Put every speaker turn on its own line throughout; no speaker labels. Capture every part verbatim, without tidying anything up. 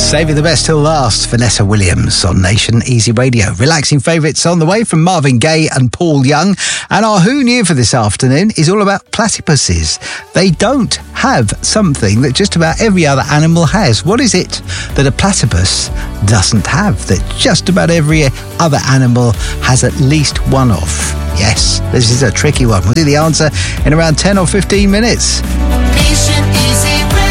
Saving the best till last. Vanessa Williams on Nation Easy Radio. Relaxing favourites on the way from Marvin Gaye and Paul Young. And our Who Knew for this afternoon is all about platypuses. They don't have something that just about every other animal has. What is it that a platypus doesn't have that just about every other animal has at least one of? Yes, this is a tricky one. We'll do the answer in around ten or fifteen minutes.
Nation Easy Radio.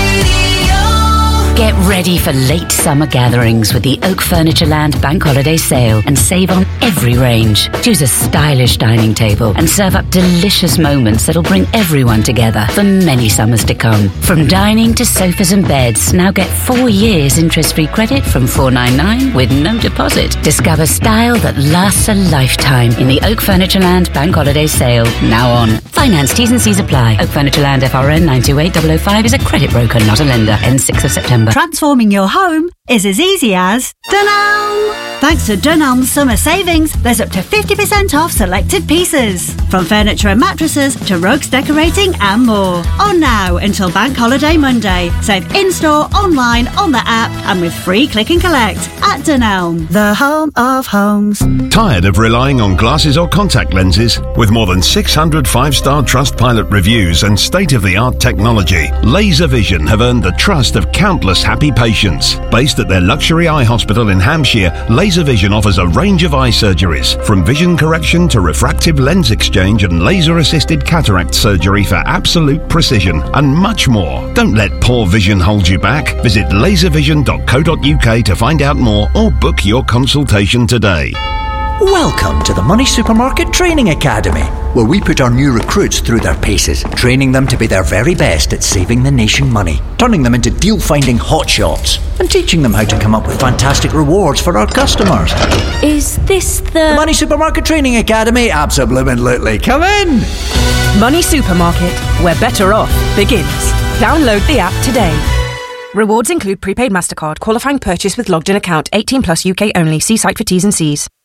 Get ready for late summer gatherings with the Oak Furniture Land Bank Holiday Sale and save on every range. Choose a stylish dining table and serve up delicious moments that'll bring everyone together for many summers to come. From dining to sofas and beds, now get four years interest-free credit from four ninety-nine with no deposit. Discover style that lasts a lifetime in the Oak Furniture Land Bank Holiday Sale, now on. Finance T's and C's apply. Oak Furniture Land F R N nine two eight zero zero five is a credit broker, not a lender. Ends sixth of September.
Transforming your home is as easy as Dunelm. Thanks to Dunelm's summer savings, there's up to fifty percent off selected pieces. From furniture and mattresses to rugs, decorating and more. On now until Bank Holiday Monday. Save in-store, online, on the app and with free click and collect at Dunelm, the home of homes.
Tired of relying on glasses or contact lenses? With more than six hundred five-star Trustpilot reviews and state-of-the-art technology, Laser Vision have earned the trust of countless happy patients. Based at their luxury eye hospital in Hampshire, Laser Vision offers a range of eye surgeries, from vision correction to refractive lens exchange and laser-assisted cataract surgery for absolute precision, and much more. Don't let poor vision hold you back. Visit laser vision dot co dot uk to find out more or book your consultation today.
Welcome to the Money Supermarket Training Academy, where we put our new recruits through their paces, training them to be their very best at saving the nation money, turning them into deal-finding hotshots, and teaching them how to come up with fantastic rewards for our customers.
Is this the...
The Money Supermarket Training Academy? Absolutely. Come in!
Money Supermarket, where better off begins. Download the app today. Rewards include prepaid MasterCard, qualifying purchase with logged in account, eighteen plus U K only. See site for T's and C's.